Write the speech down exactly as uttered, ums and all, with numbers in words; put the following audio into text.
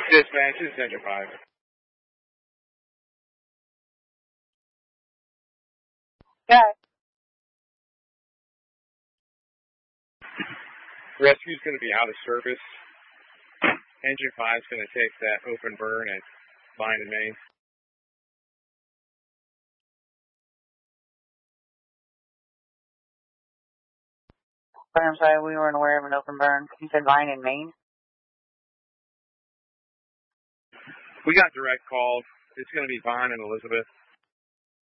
Dispatch, this is Engine five. Yeah. Rescue's going to be out of service. Engine five's going to take that open burn at Vine and Main. I'm sorry, we weren't aware of an open burn. You said Vine and Main? We got direct calls. It's going to be Vine and Elizabeth.